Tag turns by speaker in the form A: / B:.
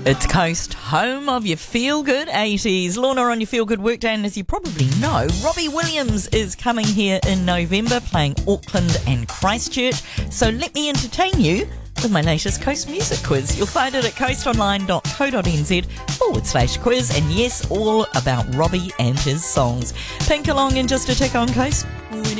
A: It's Coast, home of your feel-good 80s. Lorna on your feel-good workday, and as you probably know, Robbie Williams is coming here in November, playing Auckland and Christchurch. So let me entertain you with my latest Coast music quiz. You'll find it at coastonline.co.nz/quiz. And yes, all about Robbie and his songs. Pink along in just a tick on Coast.